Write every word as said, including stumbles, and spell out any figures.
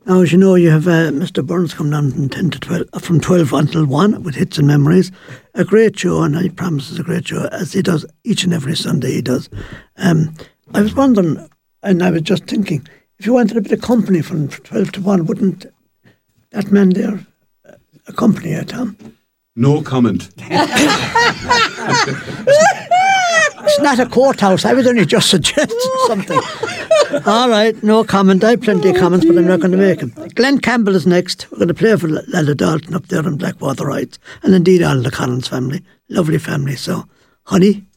Now, as you know, you have uh, Mister Burns coming down from ten to twelve, uh, from twelve until one with Hits and Memories. A great show, and he promises a great show, as he does each and every Sunday. He does. Um, I was wondering, and I was just thinking, if you wanted a bit of company from twelve to one, wouldn't that man there accompany you, Tom? No comment. It's not a courthouse. I was only just suggesting something. All right, no comment. I have plenty of comments, but I'm not going to make them. Glenn Campbell is next. We're going to play for Lalla Dalton up there in Blackwater Heights, and indeed all the Collins family. Lovely family. So, honey,